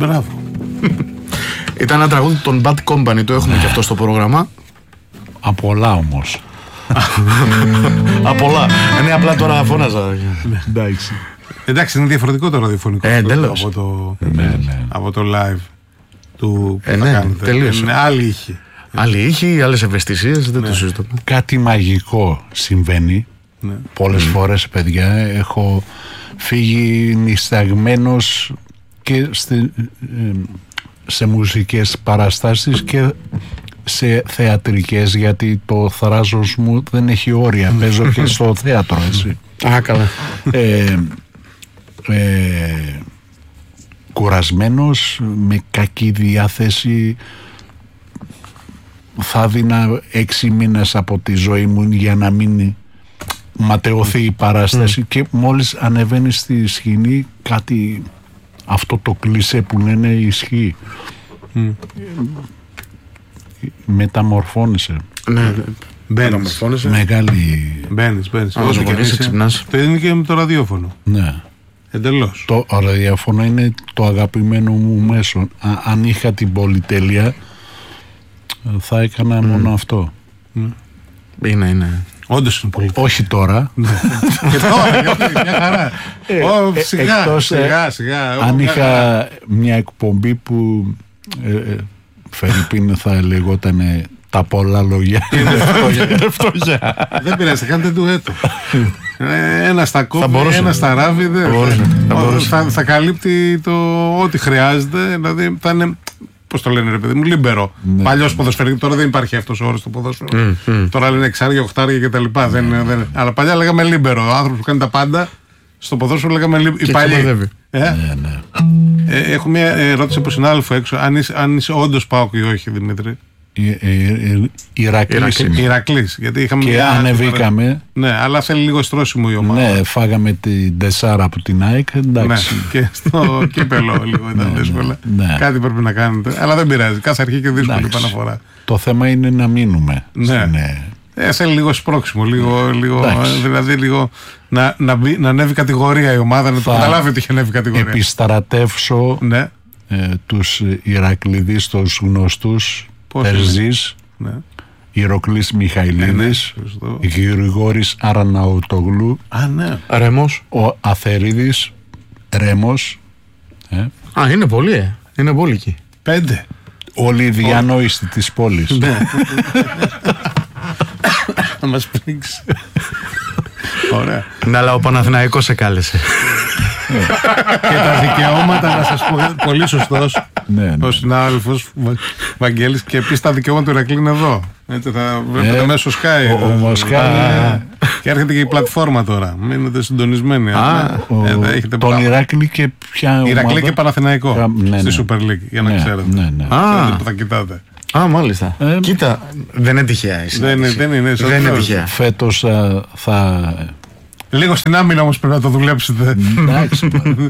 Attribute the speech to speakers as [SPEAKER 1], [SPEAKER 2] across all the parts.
[SPEAKER 1] Μπράβο.
[SPEAKER 2] Ήταν ένα τραγούδι των Bad Company, το έχουμε και αυτό στο πρόγραμμα.
[SPEAKER 3] Απολά όμως.
[SPEAKER 2] Απολά. Είναι απλά τώρα φώναζα.
[SPEAKER 3] Εντάξει.
[SPEAKER 1] Εντάξει, είναι διαφορετικό το ραδιοφωνικό από το live του που θα κάνετε.
[SPEAKER 2] Τελείως.
[SPEAKER 1] Είναι άλλη ήχη.
[SPEAKER 2] Άλλη ήχη, άλλες ευαισθησίες, δεν το συζητώ.
[SPEAKER 3] Κάτι μαγικό συμβαίνει. Πολλές φορές, παιδιά, έχω φύγει νησταγμένος και σε μουσικές παραστάσεις και σε θεατρικές, γιατί το θράσος μου δεν έχει όρια. Παίζω και στο θέατρο, έτσι.
[SPEAKER 2] Καλά.
[SPEAKER 3] Κουρασμένος, με κακή διάθεση. Θα δίνα 6 μήνες από τη ζωή μου για να μην ματαιωθεί η παράσταση και μόλις ανεβαίνει στη σκηνή κάτι, αυτό το κλισέ που λένε ισχύει. Μεταμορφώνεσαι.
[SPEAKER 2] Ναι,
[SPEAKER 1] Μπαίνεις.
[SPEAKER 3] Μεγάλη.
[SPEAKER 1] Μπαίνεις.
[SPEAKER 2] Όσο και είσαι ξυπνάς.
[SPEAKER 1] Το είναι και με το ραδιόφωνο.
[SPEAKER 3] Ναι.
[SPEAKER 1] Εντελώς.
[SPEAKER 3] Το ραδιόφωνο είναι το αγαπημένο μου μέσο. Αν είχα την πολυτέλεια θα έκανα μόνο αυτό.
[SPEAKER 2] Είναι.
[SPEAKER 1] Όντως είναι πολύ.
[SPEAKER 3] Όχι τώρα.
[SPEAKER 1] Και τώρα, μια χαρά. Σιγά.
[SPEAKER 3] Αν είχα μια εκπομπή που Φερρυπίν θα λεγόταν τα πολλά λόγια.
[SPEAKER 1] Είναι φτωχιά. Δεν πειράζει, θα κάνετε ντουέτο. Ένα στα κόβει, ένα στα ράβει. Θα καλύπτει το ό,τι χρειάζεται. Δηλαδή θα είναι, πώς το λένε ρε παιδί μου, λίμπερο. Παλιός ποδοσφαιρικός. Τώρα δεν υπάρχει αυτός ο όρος στο ποδόσφαιρο. Τώρα λένε εξάρια, οχτάρια κτλ. Αλλά παλιά λέγαμε λίμπερο. Ο άνθρωπος που κάνει τα πάντα. Στο ποδόσφαιρο λέγαμε οι παλιοί. Έχω μια ερώτηση από συνάδελφο έξω. Αν είσαι όντως ΠΑΟΚ ή όχι, Δημήτρη. Ηρακλής. Γιατί είχαμε
[SPEAKER 3] και ανεβήκαμε.
[SPEAKER 1] Ναι, αλλά θέλει λίγο στρώσιμο η ομάδα.
[SPEAKER 3] Ναι, φάγαμε την 4 από την ΑΕΚ. Εντάξει.
[SPEAKER 1] Ναι, και στο κύπελο λίγο ήταν δύσκολα. Κάτι πρέπει να κάνετε. Αλλά δεν πειράζει. Κάθε αρχή και δύσκολη επαναφορά.
[SPEAKER 3] Το θέμα είναι να μείνουμε.
[SPEAKER 1] Ναι. Θέλει λίγο σπρώξιμο, δηλαδή λίγο να ανέβει κατηγορία η ομάδα, να το καταλάβει ότι έχει ανέβει κατηγορία.
[SPEAKER 3] Επιστρατεύσω τους Ηρακλειδείς, τους γνωστούς, Περζής, Ηροκλής Μιχαηλίδης, Γρηγόρης Αραναουτογλου,
[SPEAKER 2] Ρέμος,
[SPEAKER 3] ο Αθερίδης, Ρέμος.
[SPEAKER 2] Είναι πολύ, είναι πολύ εκεί.
[SPEAKER 1] 5.
[SPEAKER 3] Όλοι οι διανόηστοι της πόλης.
[SPEAKER 1] Να μας πρίξει. Ωραία.
[SPEAKER 2] Ναι, αλλά ο Παναθηναϊκός σε κάλεσε.
[SPEAKER 1] Και τα δικαιώματα, να σας πω, πολύ σωστός ο συνάδελφος Βαγγέλης, και επίσης τα δικαιώματα του Ηρακλή είναι εδώ. Έτσι θα βλέπετε μέσω Sky. Και έρχεται και η πλατφόρμα τώρα. Μείνετε συντονισμένοι.
[SPEAKER 3] Τον Ηρακλή και ποια
[SPEAKER 1] Ηρακλή και Παναθηναϊκό στη Super League, για να ξέρετε. Που θα κοιτάτε.
[SPEAKER 2] Μάλιστα. Κοίτα, δεν είναι τυχαία.
[SPEAKER 1] Δεν είναι
[SPEAKER 2] τυχαία.
[SPEAKER 3] Φέτος θα...
[SPEAKER 1] Λίγο στην άμυνα όμως πρέπει να το δουλέψετε.
[SPEAKER 3] Εντάξει.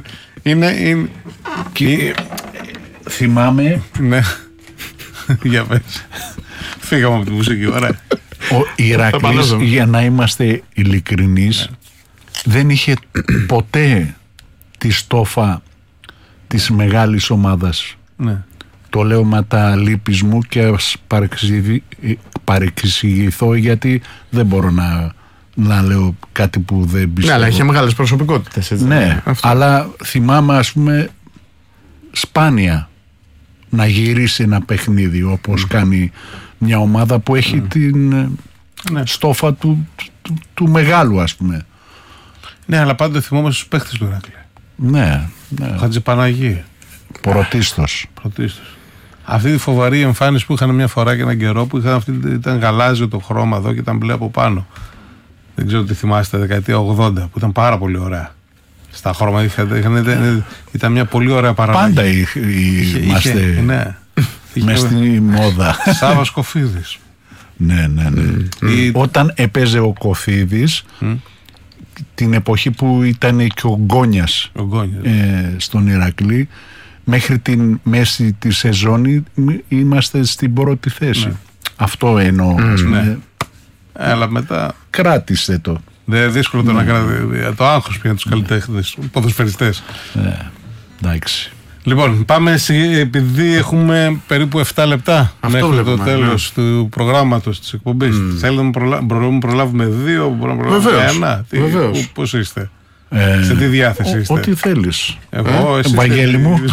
[SPEAKER 3] Θυμάμαι...
[SPEAKER 1] Ναι. Για πες. Φύγαμε από τη μουσική, ωραία.
[SPEAKER 3] Ο Ηρακλής, για να είμαστε ειλικρινείς, δεν είχε ποτέ τη στόφα της μεγάλης ομάδας.
[SPEAKER 1] Ναι.
[SPEAKER 3] Το λέω με τα λύπης μου και ας παρεξηγηθώ, γιατί δεν μπορώ να λέω κάτι που δεν πιστεύω.
[SPEAKER 2] Ναι, αλλά είχε μεγάλες προσωπικότητες. Έτσι,
[SPEAKER 3] ναι, αλλά θυμάμαι, ας πούμε, σπάνια να γυρίσει ένα παιχνίδι όπως κάνει μια ομάδα που έχει την στόφα του μεγάλου, ας πούμε.
[SPEAKER 1] Ναι, αλλά πάντα θυμόμαστε στους παίχτες του Ηρακλή.
[SPEAKER 3] Ναι.
[SPEAKER 1] Χατζηπαναγή.
[SPEAKER 3] Πρωτίστως.
[SPEAKER 1] Αυτή τη φοβερή εμφάνιση που είχαν μια φορά και έναν καιρό, που ήταν γαλάζιο το χρώμα εδώ και ήταν μπλε από πάνω. Δεν ξέρω τι θυμάστε, δεκαετία 80, που ήταν πάρα πολύ ωραία. Στα χρώματα ήταν μια πολύ ωραία παραγωγή.
[SPEAKER 3] Πάντα είμαστε μες στη μόδα.
[SPEAKER 1] Σάββας Κοφίδης.
[SPEAKER 3] Ναι. Όταν έπαιζε ο Κοφίδης, την εποχή που ήταν και ο Γκόνιας στον Ηρακλή, μέχρι την μέση της σεζόν είμαστε στην πρώτη θέση. Αυτό εννοώ.
[SPEAKER 1] Αλλά μετά
[SPEAKER 3] κράτησε το.
[SPEAKER 1] Δεν είναι δύσκολο το να κρατήσει. Το άγχος πια τους καλλιτέχνες, ποδοσφαιριστές.
[SPEAKER 3] Εντάξει.
[SPEAKER 1] Λοιπόν, πάμε επειδή έχουμε περίπου 7 λεπτά μέχρι το τέλος του προγράμματος της εκπομπής. Θέλουμε να προλάβουμε 2, μπορούμε να προλάβουμε 1. Πώς είστε? Σε τι διάθεση είστε?
[SPEAKER 3] Ό,τι θέλεις.
[SPEAKER 1] Εγώ, εσύ
[SPEAKER 3] Βαγγέλη μου.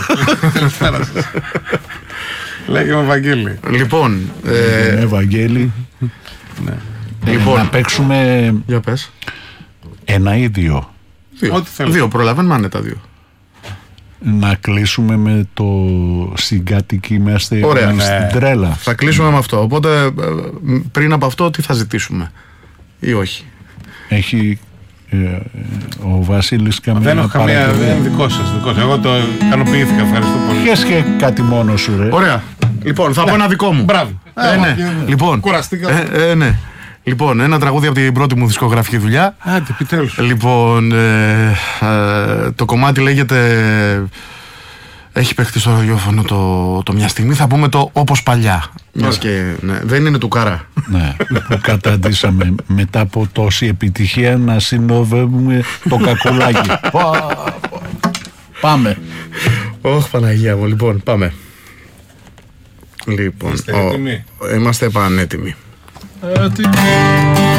[SPEAKER 1] Λέγαμε Βαγγέλη.
[SPEAKER 2] Λοιπόν,
[SPEAKER 3] Βαγγέλη.
[SPEAKER 2] Λοιπόν,
[SPEAKER 3] να παίξουμε
[SPEAKER 2] για πες.
[SPEAKER 3] 1 ή 2.
[SPEAKER 2] Ό,τι θέλεις. 2 προλαβαίνουμε αν είναι τα 2.
[SPEAKER 3] Να κλείσουμε με το συγκάτοικοι είμαστε στην τρέλα.
[SPEAKER 2] Θα κλείσουμε με αυτό. Οπότε πριν από αυτό τι θα ζητήσουμε ή όχι?
[SPEAKER 3] Έχει ο Βασίλης καμία?
[SPEAKER 1] Δεν έχω καμία, δεν είναι δικό σας. Εγώ το ικανοποιήθηκα, ευχαριστώ πολύ.
[SPEAKER 3] Πιες και κάτι μόνο σου, ρε.
[SPEAKER 2] Ωραία. Λοιπόν, θα πω ένα δικό μου.
[SPEAKER 1] Μπράβο.
[SPEAKER 2] Ναι. Λοιπόν,
[SPEAKER 1] κουραστήκα.
[SPEAKER 2] Ναι. Λοιπόν, ένα τραγούδι από την πρώτη μου δισκογραφική δουλειά.
[SPEAKER 1] Άντε, επιτέλους.
[SPEAKER 2] Λοιπόν, το κομμάτι λέγεται... Έχει παίχτη στο ραδιόφωνο το μια στιγμή. Θα πούμε το όπως παλιά. Μιας και δεν είναι του Κάρα.
[SPEAKER 3] Ναι, που καταντήσαμε μετά από τόση επιτυχία να συνοδεύουμε το κακουλάκι. Πάμε.
[SPEAKER 2] Ωχ, Παναγία μου, λοιπόν, πάμε. Λοιπόν,
[SPEAKER 1] Είστε έτοιμοι?
[SPEAKER 2] Είμαστε πανέτοιμοι.